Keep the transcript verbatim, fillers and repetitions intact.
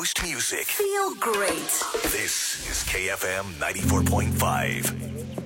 most music. Feel great. This is K F M ninety-four point five.